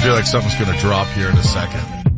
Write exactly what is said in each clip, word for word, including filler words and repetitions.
feel like something's going to drop here in a second.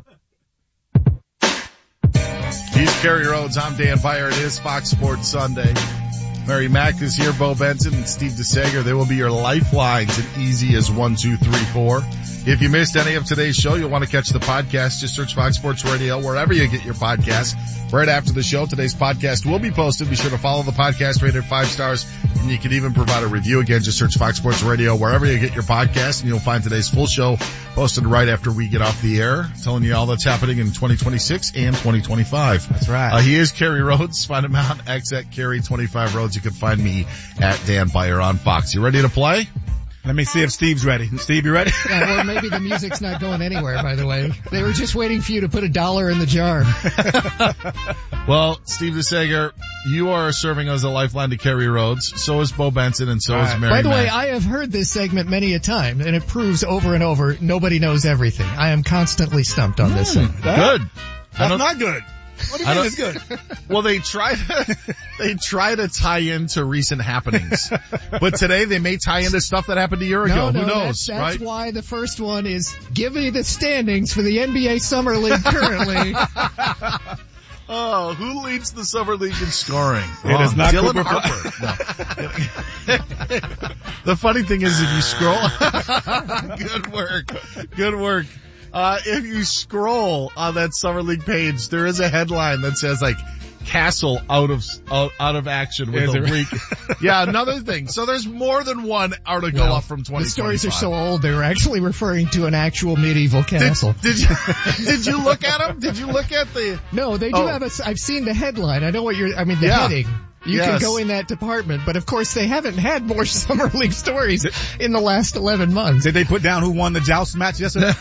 He's Kerry Rhodes. I'm Dan Beyer. It is Fox Sports Sunday. Mary Mack is here. Bo Benson and Steve DeSager. They will be your lifelines at easy as one, two, three, four. If you missed any of today's show, you'll want to catch the podcast. Just search Fox Sports Radio wherever you get your podcasts. Right after the show, today's podcast will be posted. Be sure to follow the podcast, rated five stars, and you can even provide a review. Again, just search Fox Sports Radio wherever you get your podcast, and you'll find today's full show posted right after we get off the air, telling you all that's happening in twenty twenty-six and twenty twenty-five. That's right. Uh, he is Kerry Rhodes. Find him out X at Kerry twenty-five Rhodes. You can find me at Dan Beyer on Fox. You ready to play? Let me see if Steve's ready. Steve, you ready? Yeah, well, maybe the music's not going anywhere, by the way. They were just waiting for you to put a dollar in the jar. Well, Steve DeSager, you are serving as a lifeline to Kerry Rhodes. So is Bo Benson, and so Right. is Mary By the Mack. way, I have heard this segment many a time, and it proves over and over nobody knows everything. I am constantly stumped on this thing. Good. I That's don't- not good. What do you I mean don't- it's good? Well, they try to, they try to tie into recent happenings. But today they may tie into stuff that happened a year ago. No, no, Who knows, that's, that's right? why the first one is give me the standings for the N B A Summer League currently. Oh, who leads the Summer League in scoring? It is not Dylan Cooper Harper. No. The funny thing is if you scroll, good work, good work. Uh, if you scroll on that Summer League page, there is a headline that says like, Castle out of, out, out of action with Is a it? week. Yeah, another thing. So there's more than one article Well, up from twenty twenty-five. The stories are so old, they were actually referring to an actual medieval castle. Did, did you, did you look at them? Did you look at the, No, they do Oh. have a, I've seen the headline. I know what you're, I mean the Yeah. heading. You Yes. can go in that department, but of course they haven't had more Summer League stories in the last eleven months. Did they put down who won the joust match yesterday?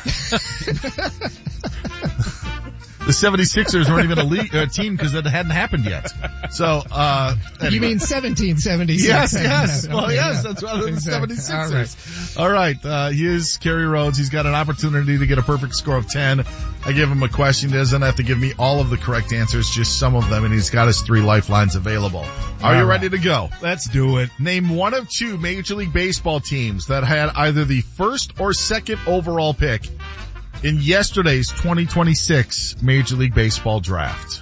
the seventy-sixers weren't even a league, a team because it hadn't happened yet. So, uh, anyway. You mean seventeen seventy-six? Yes, yes. Well, Okay, yes, yeah. that's why they're the Exactly. seventy-sixers. All right. All right, uh, he is Kerry Rhodes. He's got an opportunity to get a perfect score of ten. I give him a question. He doesn't have to give me all of the correct answers, just some of them, and he's got his three lifelines available. Are All you right. ready to go? Let's do it. Name one of two Major League Baseball teams that had either the first or second overall pick in yesterday's twenty twenty-six Major League Baseball draft.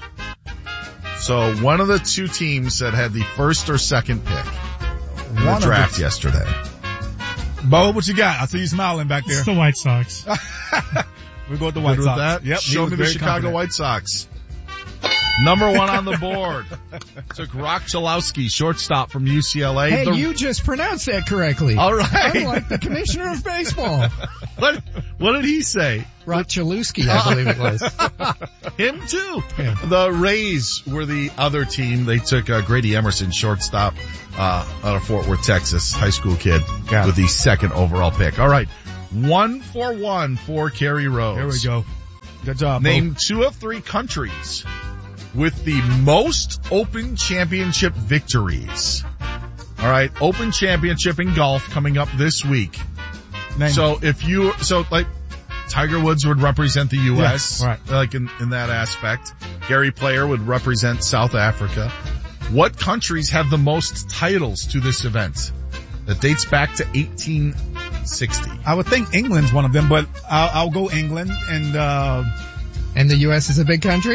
So one of the two teams that had the first or second pick in the One of draft the- yesterday. Bo, what you got? I see you smiling back there. It's the White Sox. We go with the Good White with Sox. that? Yep. he Show was me the very Chicago confident. White Sox. Number one on the board. Took Rock Chalowski, shortstop from U C L A. Hey, The- you just pronounced that correctly. All right. I'm like the commissioner of baseball. What, what did he say? Rod Chalewski, I believe it was. Him too. Yeah. The Rays were the other team. They took uh, Grady Emerson, shortstop, uh, out of Fort Worth, Texas, high school kid, Got with it. the second overall pick. All right. One for one for Kerry Rhodes. Here we go. Good job, Bo. Name two of three countries with the most Open Championship victories. All right. Open Championship in golf coming up this week. Name. So if you, so like, Tiger Woods would represent the U S, Yeah, right. like in, in that aspect. Gary Player would represent South Africa. What countries have the most titles to this event? That dates back to eighteen sixty. I would think England's one of them, but I'll, I'll go England and, uh, And the U S is a big country?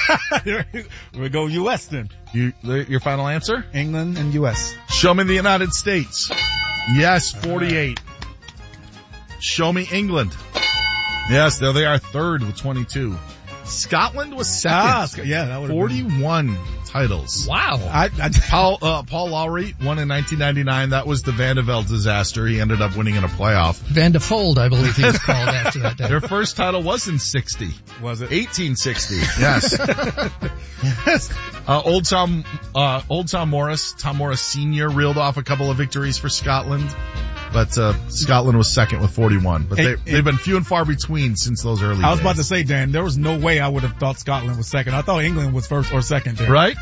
we go U S then. You, your final answer? England and U S. Show me the United States. Yes, forty-eight. Show me England. Yes, there they are, third with twenty-two. Scotland was second. Ah, yeah, that would have been. forty-one titles. Wow. I, I, Paul, uh, Paul Lowry won in nineteen ninety-nine. That was the Vandeveld disaster. He ended up winning in a playoff. Van de Fold, I believe he was called after that day. Their first title was in sixty. was it? eighteen sixty. Yes. Yes. Uh, old Tom, uh, old Tom Morris, Tom Morris Senior reeled off a couple of victories for Scotland. But, uh, Scotland was second with forty-one. But they, It- it- they've been few and far between since those early I was days. about to say, Dan, there was no way I would have thought Scotland was second. I thought England was first or second there. Right?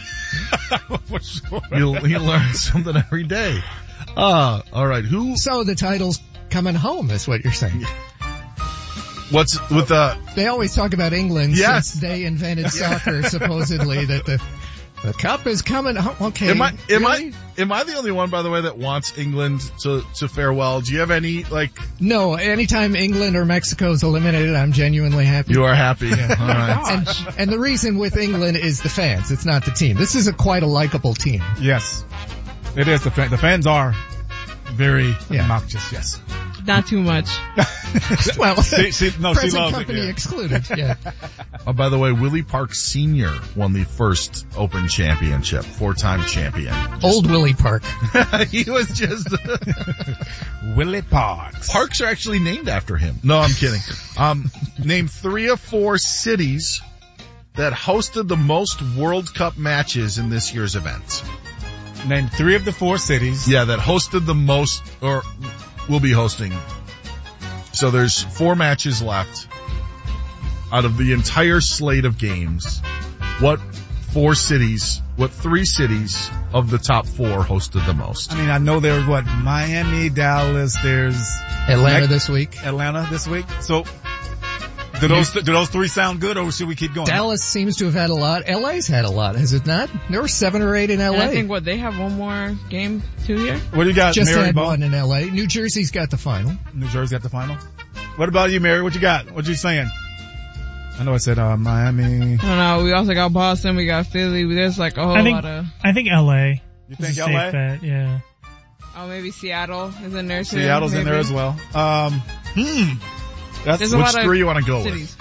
For sure. you, you learn something every day. Uh, alright. Who, So the title's coming home is what you're saying. what's with the, They always talk about England Yes. since they invented soccer, supposedly, that the The cup is coming. Oh, okay. Am I, am really? I, am I the only one, by the way, that wants England to, to fare well? Do you have any, like... No, anytime England or Mexico is eliminated, I'm genuinely happy. You are happy. Yeah. All right. And, and the reason with England is the fans. It's not the team. This is a quite a likable team. Yes. It is. The, fan, the fans are very Yeah. obnoxious, yes. Not too much. Well, She, she, no, she present loves company it. Yeah. excluded. Yeah. Oh, by the way, Willie Park Senior won the first Open Championship, four-time champion. Old Willie Park. He was just... Willie Parks. Parks are actually named after him. No, I'm kidding. Um, name three or four cities that hosted the most World Cup matches in this year's event. Name three of the four cities. Yeah, that hosted the most, or will be hosting. So there's four matches left out of the entire slate of games. What four cities, what three cities of the top four hosted the most? I mean, I know there's what, Miami, Dallas, there's Atlanta Next- this week. Atlanta this week. So, do those, do those three sound good or should we keep going? Dallas seems to have had a lot. L A's had a lot, has it not? There were seven or eight in L A. And I think what they have one more game too here. What do you got, Just Mary had Bo? one in L A. New Jersey's got the final. New Jersey at the final. What about you, Mary? What you got? What you saying? I know I said, uh, Miami. I don't know. We also got Boston. We got Philly. There's like a whole I think, lot of. I think L A. You is think a L A? safe bet, yeah. Oh, maybe Seattle is in there too. Seattle's in maybe. there as well. Um, hmm. That's, There's a Which lot of three you want to go cities.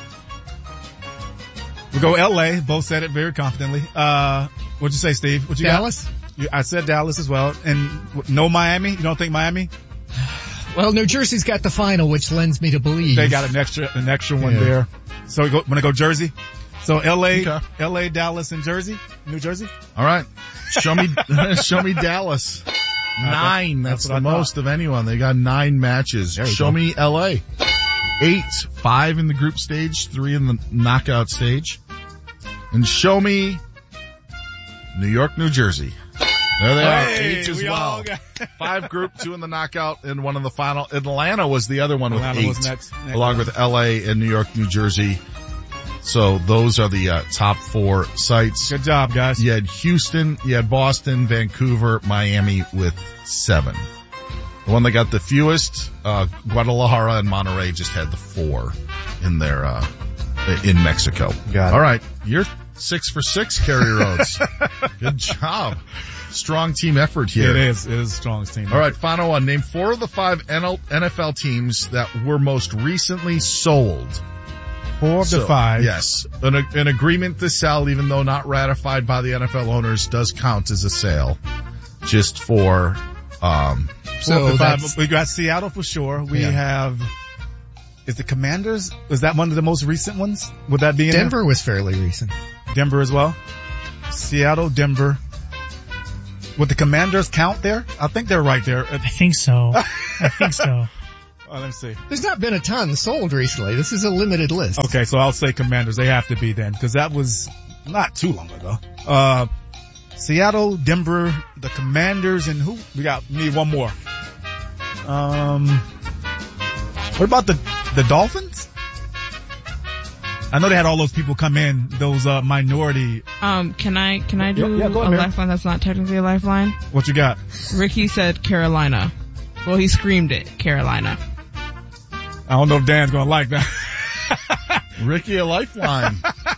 we go L A. Both said it very confidently. Uh, what'd you say, Steve? What you Dallas? got? You, I said Dallas as well. And no Miami? You don't think Miami? Well, New Jersey's got the final, which lends me to believe. They got an extra, an extra one Yeah. there. So we go, wanna go Jersey? So L A, Okay. L A, Dallas, and Jersey? New Jersey? with? All right. Show me, show me Dallas. Nine. That's, That's the what I thought. most of anyone. They got nine matches. There you Show go. me L A. Eight. Five in the group stage, three in the knockout stage. And show me New York, New Jersey. There they are. Hey, Eight as we well. all got- Five group, two in the knockout, and one in the final. Atlanta was the other one with Atlanta eight, was next- next along one. with L A and New York, New Jersey. So those are the uh, top four sites. Good job, guys. You had Houston, you had Boston, Vancouver, Miami with seven. The one that got the fewest, uh, Guadalajara and Monterrey just had the four in their, uh, in Mexico. Got it. All right. You're six for six, Kerry Rhodes. Good job. Strong team effort here. It is. It is the strongest team. All right, final one. Name four of the five N F L teams that were most recently sold. Four of the So, five. Yes. An, an agreement to sell, even though not ratified by the N F L owners, does count as a sale. Just for, um, Four So of the five. that's- We got Seattle for sure. We Yeah. have, is the Commanders, is that one of the most recent ones? Would that be in Denver was fairly recent. there? Denver as well? Seattle, Denver. Would the Commanders count there? I think they're right there. I think so. I think so. Oh, let me see. There's not been a ton sold recently. This is a limited list. Okay, so I'll say Commanders. They have to be then, because that was not too long ago. Uh, Seattle, Denver, the Commanders, and who? We got me one more. Um, what about the the Dolphins? I know they had all those people come in, those uh minority. Um, can I can I do Yeah, yeah, go ahead, a Mary. lifeline that's not technically a lifeline? What you got? Ricky said Carolina. Well, he screamed it, Carolina. I don't know if Dan's gonna like that. Ricky a lifeline.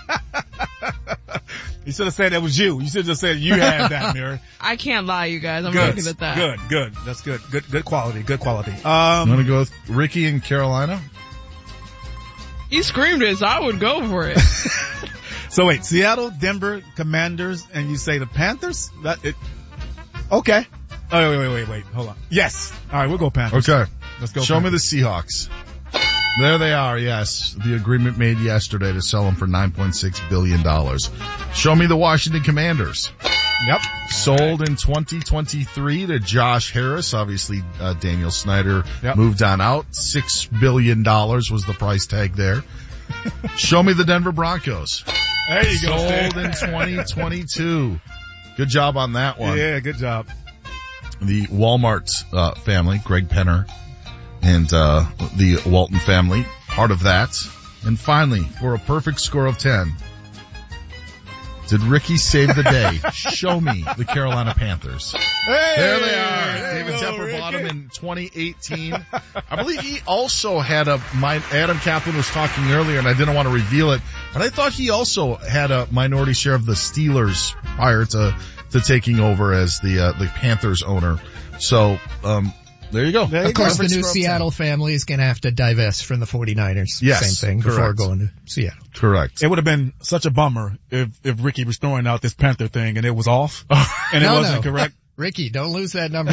You should have said it was you. You should have just said you had that, Mary. I can't lie, you guys. I'm Good, looking at that. good, good. That's good. Good, good quality. Good quality. I'm going Um, to go with Ricky in Carolina. He screamed it, so I would go for it. so wait, Seattle, Denver, Commanders, and you say the Panthers? That it? Okay. Oh wait, wait, wait, wait. Hold on. Yes. All right, we'll go Panthers. Okay. Let's go. Show me Panthers. the Seahawks. There they are, yes. The agreement made yesterday to sell them for nine point six billion dollars. Show me the Washington Commanders. Yep. Sold in twenty twenty-three to Josh Harris. Obviously, uh, Daniel Snyder Yep. moved on out. six billion dollars was the price tag there. Show me the Denver Broncos. There you go. Sold in twenty twenty-two. Good job on that one. Yeah, good job. The Walmart uh, family, Greg Penner, and uh the Walton family, part of that. And finally, for a perfect score of ten, Did Ricky save the day? Show me the Carolina Panthers. Hey, There they are. there David you go, Tepper bought Ricky. him in twenty eighteen. I believe he also had a, my, Adam Kaplan was talking earlier and I didn't want to reveal it, but I thought he also had a minority share of the Steelers prior to, to taking over as the, uh, the Panthers owner. So, um, there you go. There you Of course, go. the new Perfect Seattle family is going to have to divest from the 49ers. Yes, Same thing before correct. going to Seattle. Correct. It would have been such a bummer if, if Ricky was throwing out this Panther thing and it was off and it No, wasn't no. correct. Ricky, don't lose that number.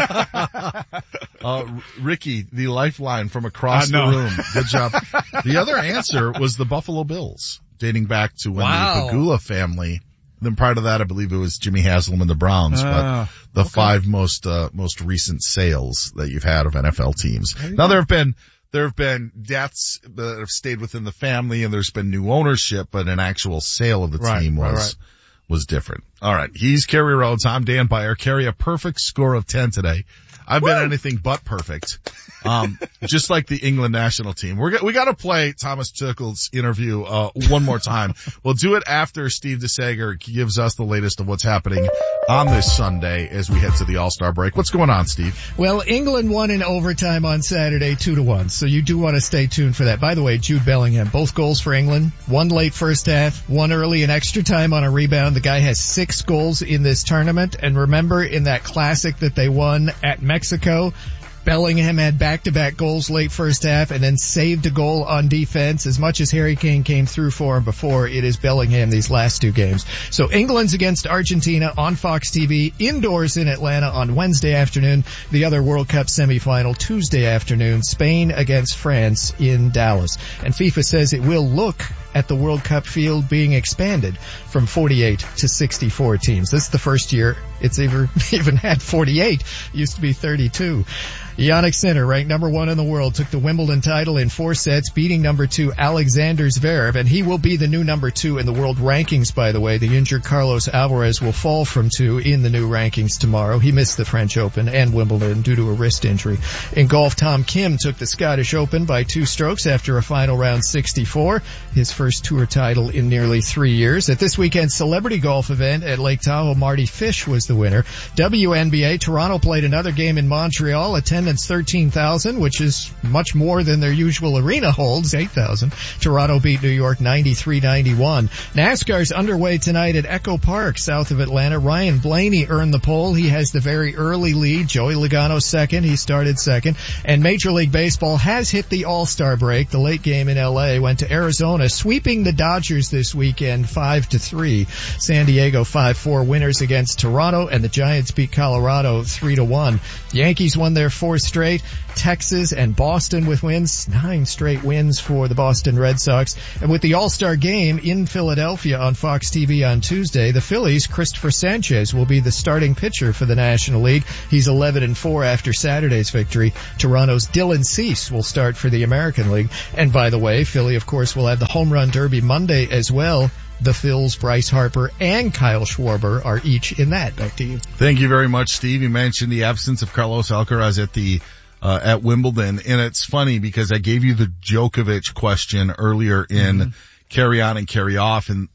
Uh, Ricky, the lifeline from across I the know. room. Good job. The other answer was the Buffalo Bills, dating back to when Wow. the Pagula family. Then prior to that, I believe it was Jimmy Haslam and the Browns, Ah, but the five most, uh, most recent sales that you've had of N F L teams. Now there have been, there have been deaths that have stayed within the family and there's been new ownership, but an actual sale of the Right, team right, was, right. was different. All right. He's Kerry Rhodes. I'm Dan Byer. Kerry, a perfect score of ten today. I've been anything but perfect. Um, just like the England national team. We're go- we got to play Thomas Tuchel's interview uh one more time. We'll do it after Steve DeSager gives us the latest of what's happening on this Sunday as we head to the All-Star break. What's going on, Steve? Well, England won in overtime on Saturday, two to one. So you do want to stay tuned for that. By the way, Jude Bellingham, both goals for England. One late first half, one early in extra time on a rebound. The guy has six goals in this tournament. And remember in that classic that they won at Mexico, Bellingham had back-to-back goals late first half and then saved a goal on defense. As much as Harry Kane came through for him before, it is Bellingham these last two games. So England's against Argentina on Fox T V, indoors in Atlanta on Wednesday afternoon. The other World Cup semifinal Tuesday afternoon, Spain against France in Dallas. And FIFA says it will look at the World Cup field being expanded from forty-eight to sixty-four teams. This is the first year it's ever even had forty-eight. It used to be thirty-two. Yannick Sinner, ranked number one in the world, took the Wimbledon title in four sets, beating number two Alexander Zverev, and he will be the new number two in the world rankings, by the way. The injured Carlos Alvarez will fall from two in the new rankings tomorrow. He missed the French Open and Wimbledon due to a wrist injury. In golf, Tom Kim took the Scottish Open by two strokes after a final round sixty-four, his first tour title in nearly three years. At this weekend's celebrity golf event at Lake Tahoe, Marty Fish was the winner. W N B A, Toronto played another game in Montreal, attendance thirteen thousand, which is much more than their usual arena holds, eight thousand. Toronto beat New York ninety-three ninety-one. NASCAR's underway tonight at Echo Park, south of Atlanta. Ryan Blaney earned the pole. He has the very early lead. Joey Logano second. He started second. And Major League Baseball has hit the All-Star break. The late game in L A went to Arizona, sweeping the Dodgers this weekend five to three. San Diego five four winners against Toronto, and the Giants beat Colorado three to one. Yankees won their fourth straight. Texas and Boston with wins, nine straight wins for the Boston Red Sox. And with the All-Star game in Philadelphia on Fox T V on Tuesday, the Phillies, Christopher Sanchez will be the starting pitcher for the National League. He's eleven and four after Saturday's victory. Toronto's Dylan Cease will start for the American League. And by the way, Philly, of course, will have the Home Run Derby Monday as well. The Phils, Bryce Harper, and Kyle Schwarber are each in that. Back to you. Thank you very much, Steve. You mentioned the absence of Carlos Alcaraz at the uh at Wimbledon, and it's funny because I gave you the Djokovic question earlier in mm-hmm. Carry On and Carry Off, and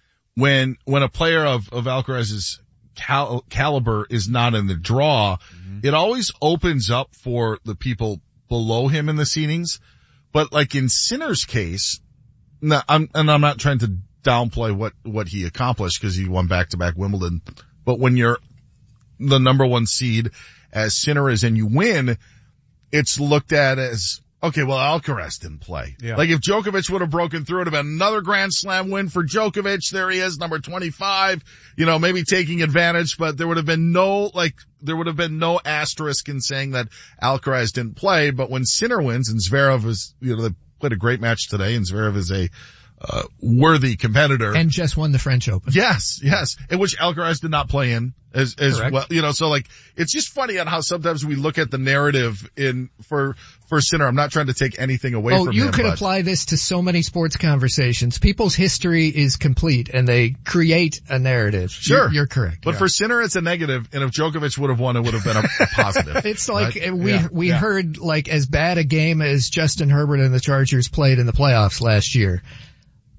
when when a player of of Alcaraz's cal- caliber is not in the draw, mm-hmm. it always opens up for the people below him in the seedings. But like in Sinner's case, no, I'm and I'm not trying to downplay what what he accomplished because he won back-to-back Wimbledon, but when you're the number one seed as Sinner is and you win, it's looked at as, okay, well, Alcaraz didn't play. Yeah. Like if Djokovic would have broken through, it would have been another Grand Slam win for Djokovic. There he is, number twenty-five, you know, maybe taking advantage, but there would have been no, like, there would have been no asterisk in saying that Alcaraz didn't play. But when Sinner wins and Zverev is, you know, they played a great match today and Zverev is a, uh, worthy competitor. And just won the French Open. Yes, yes. In which Alcaraz did not play in as, as Correct. well, you know, so like, it's just funny on how sometimes we look at the narrative in, for, for Sinner. I'm not trying to take anything away oh, from you him. could but apply this to so many sports conversations. People's history is complete and they create a narrative. Sure. You're, you're correct. But yeah. for Sinner, it's a negative, and if Djokovic would have won, it would have been a, a positive. It's like right? we, Yeah. we Yeah. heard like as bad a game as Justin Herbert and the Chargers played in the playoffs last year.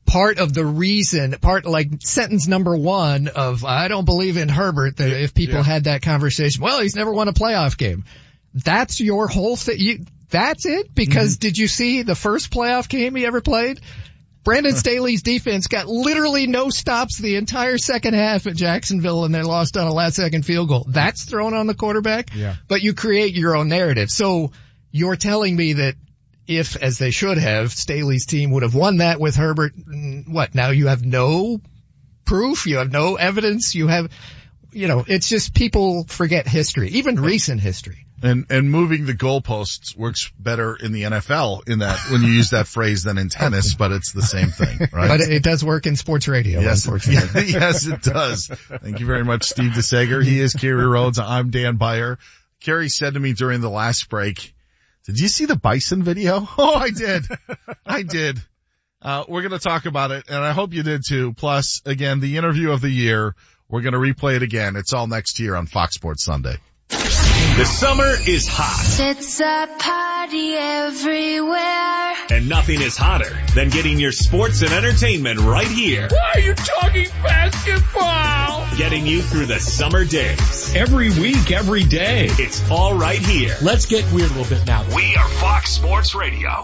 part of the reason, part like sentence number one of I don't believe in Herbert, that if people Yeah. had that conversation, well, he's never won a playoff game. That's your whole thing. You, that's it? Because mm-hmm. did you see the first playoff game he ever played? Brandon Staley's defense got literally no stops the entire second half at Jacksonville, and they lost on a last-second field goal. That's thrown on the quarterback, Yeah. but you create your own narrative. So you're telling me that if, as they should have, Staley's team would have won that with Herbert, what, now you have no proof? You have no evidence? You have, you know, it's just people forget history, even recent history. And, and moving the goalposts works better in the N F L in that when you use that phrase than in tennis, but it's the same thing, right? But it does work in sports radio, yes, unfortunately. It, yes, it does. Thank you very much, Steve DeSager. He is Kerry Rhodes. I'm Dan Beyer. Kerry said to me during the last break, did you see the bison video? Oh, I did. I did. Uh, we're going to talk about it, and I hope you did too. Plus, again, the interview of the year. We're going to replay it again. It's all next year on Fox Sports Sunday. The summer is hot. It's a party everywhere. And nothing is hotter than getting your sports and entertainment right here. Why are you talking basketball? Getting you through the summer days. Every week, every day. It's all right here. Let's get weird a little bit now. We are Fox Sports Radio.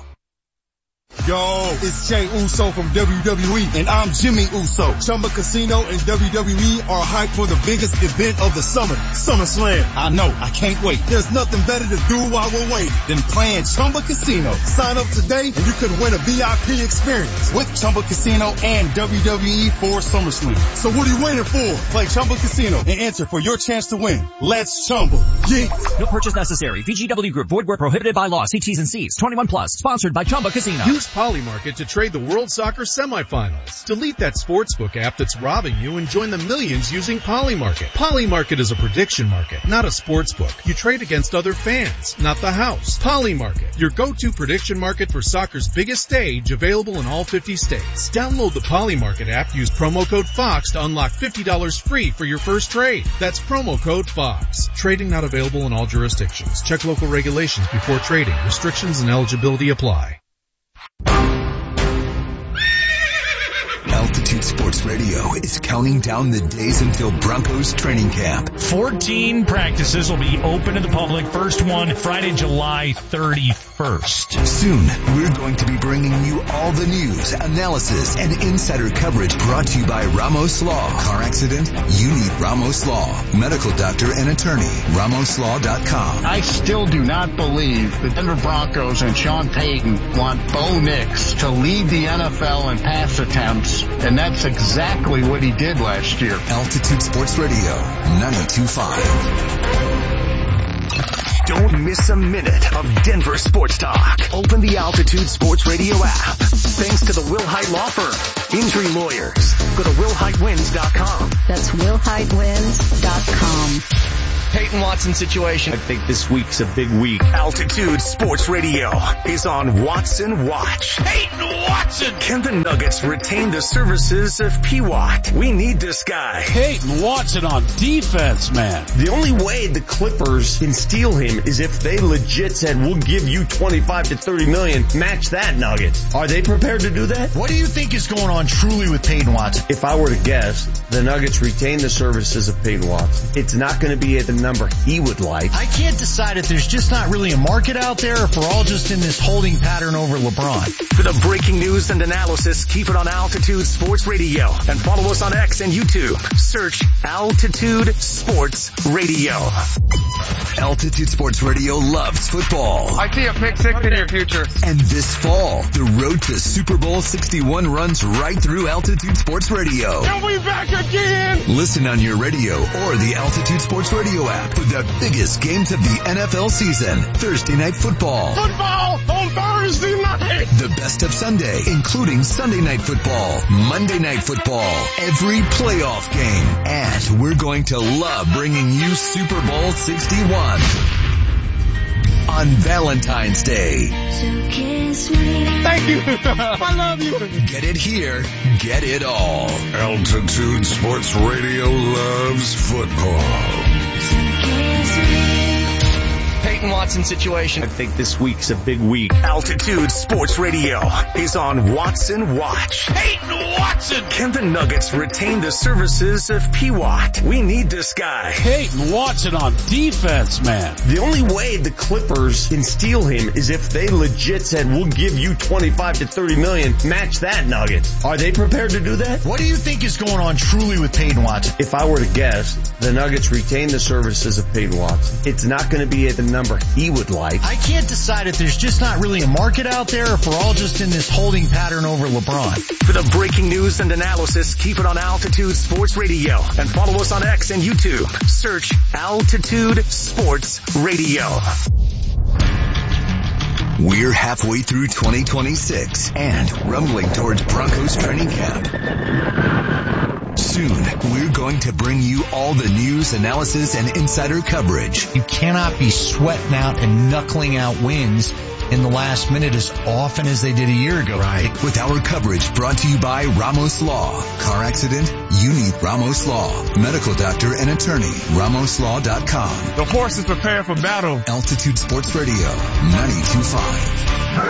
Yo, it's Jay Uso from W W E, and I'm Jimmy Uso. Chumba Casino and W W E are hyped for the biggest event of the summer, SummerSlam. I know, I can't wait. There's nothing better to do while we're waiting than playing Chumba Casino. Sign up today and you could win a V I P experience with Chumba Casino and W W E for SummerSlam. So what are you waiting for? Play Chumba Casino and enter for your chance to win. Let's Chumba. Yeah. No purchase necessary. V G W Group. Void where prohibited by law. See T's and C's. twenty-one plus. Sponsored by Chumba Casino. Use Polymarket to trade the World Soccer semifinals. Delete that sportsbook app that's robbing you and join the millions using Polymarket. Polymarket is a prediction market, not a sportsbook. You trade against other fans, not the house. Polymarket, your go-to prediction market for soccer's biggest stage, available in all fifty states. Download the Polymarket app, use promo code FOX to unlock fifty dollars free for your first trade. That's promo code FOX. Trading not available in all jurisdictions. Check local regulations before trading. Restrictions and eligibility apply. Altitude Sports Radio is counting down the days until Broncos training camp. fourteen practices will be open to the public. First one Friday, July thirty-first. Soon, we're going to be bringing you all the news, analysis, and insider coverage brought to you by Ramos Law. Car accident? You need Ramos Law. Medical doctor and attorney. Ramos Law dot com. I still do not believe the Denver Broncos and Sean Payton want Bo Nix to lead the N F L in pass attempts, and that's exactly what he did last year. Altitude Sports Radio, ninety-two point five. Don't miss a minute of Denver sports talk. Open the Altitude Sports Radio app. Thanks to the Wilhite Law Firm. Injury lawyers. Go to will hite wins dot com. That's will hite wins dot com. Peyton Watson situation. I think this week's a big week. Altitude Sports Radio is on Watson Watch. Peyton Watson! Can the Nuggets retain the services of P. Watt? We need this guy. Peyton Watson on defense, man. The only way the Clippers can steal him is if they legit said, we'll give you twenty-five to thirty million, match that Nuggets. Are they prepared to do that? What do you think is going on truly with Peyton Watson? If I were to guess, the Nuggets retain the services of Peyton Watson. It's not going to be at the number he would like. I can't decide if there's just not really a market out there or if we're all just in this holding pattern over LeBron. For the breaking news and analysis, keep it on Altitude Sports Radio and follow us on X and YouTube. Search Altitude Sports Radio. Altitude Sports Radio loves football. I see a pick six in your future. And this fall, the road to Super Bowl sixty-one runs right through Altitude Sports Radio. And we back again! Listen on your radio or the Altitude Sports Radio app for the biggest games of the N F L season. Thursday Night Football. Football on Thursday night! The best of Sunday, including Sunday Night Football, Monday Night Football, every playoff game. And we're going to love bringing you Super Bowl sixty-one on Valentine's Day. Thank you. I love you. Get it here. Get it all. Altitude Sports Radio loves football. Peyton Peyton Watson situation. I think this week's a big week. Altitude Sports Radio is on Watson Watch. Peyton Watson! Can the Nuggets retain the services of P W A T? We need this guy. Peyton Watson on defense, man. The only way the Clippers can steal him is if they legit said, we'll give you twenty-five to thirty million, match that, Nuggets. Are they prepared to do that? What do you think is going on truly with Peyton Watson? If I were to guess, the Nuggets retain the services of Peyton Watson. It's not going to be at the number he would like. I can't decide if there's just not really a market out there or if we're all just in this holding pattern over LeBron. For the breaking news and analysis, keep it on Altitude Sports Radio and follow us on X and YouTube. Search Altitude Sports Radio. We're halfway through twenty twenty-six and rumbling towards Broncos training camp. Soon, we're going to bring you all the news, analysis, and insider coverage. You cannot be sweating out and knuckling out wins in the last minute as often as they did a year ago. Right. With our coverage brought to you by Ramos Law. Car accident? You need Ramos Law. Medical doctor and attorney. Ramos Law dot com. The horse is prepared for battle. Altitude Sports Radio, ninety-two point five.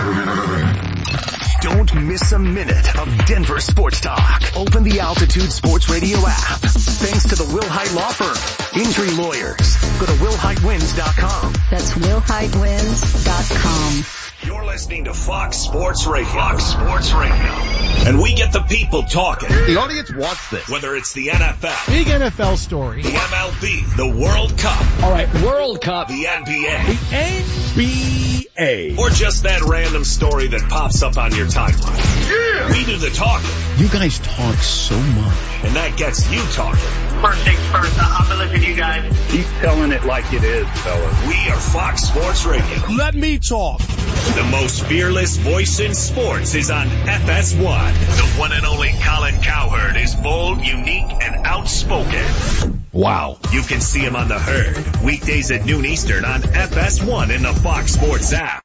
Don't miss a minute of Denver sports talk. Open the Altitude Sports Radio app. Thanks to the Will Height Law Firm. Injury lawyers. Go to will height wins dot com. That's will height wins dot com. You're listening to Fox Sports Radio. Fox Sports Radio. And we get the people talking. The audience wants this. Whether it's the N F L. Big N F L story. The M L B. The World Cup. All right, World Cup. The N B A. The N B A. Or just that random story that pops up on your timeline. Yeah! We do the talking. You guys talk so much. And that gets you talking. First things first, I'm gonna listen to you guys. Keep telling it like it is, fellas. We are Fox Sports Radio. Let me talk. The most fearless voice in sports is on F S one. The one and only Colin Cowherd is bold, unique, and outspoken. Wow. You can see him on The Herd, weekdays at noon Eastern on F S one in the Fox Sports app.